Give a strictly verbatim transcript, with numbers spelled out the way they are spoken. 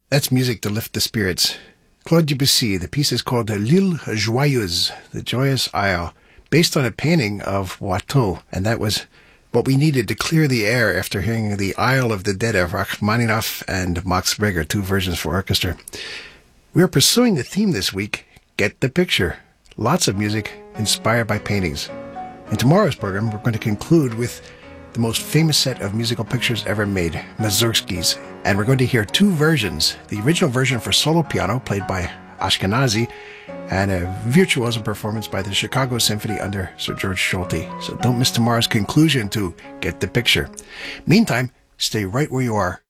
That's music to lift the spirits. Claude Debussy, the piece is called L'Île Joyeuse, the Joyous Isle, based on a painting of Watteau, and that was what we needed to clear the air after hearing The Isle of the Dead of Rachmaninoff and Max Reger, two versions for orchestra. We are pursuing the theme this week, Get the Picture. Lots of music inspired by paintings. In tomorrow's program, we're going to conclude with the most famous set of musical pictures ever made, Mussorgsky's. And we're going to hear two versions. The original version for solo piano, played by Ashkenazy, and a virtuoso performance by the Chicago Symphony under Sir George Solti. So don't miss tomorrow's conclusion to Get the Picture. Meantime, stay right where you are.